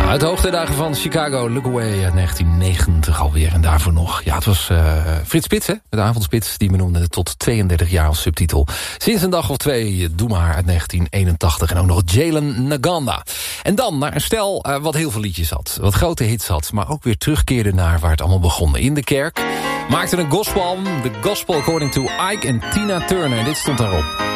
Uit de hoogtijdagen van Chicago, Look Away uit 1990 alweer. En daarvoor nog, ja, het was Frits Spits, hè? De avondspits, die benoemde tot 32 jaar als subtitel. Sinds een dag of twee, Doe maar uit 1981. En ook nog Jalen Naganda. En dan naar een stel wat heel veel liedjes had. Wat grote hits had, maar ook weer terugkeerde naar waar het allemaal begon. In de kerk. Maakte een gospelalbum, The Gospel According to Ike en Tina Turner. En dit stond daarop.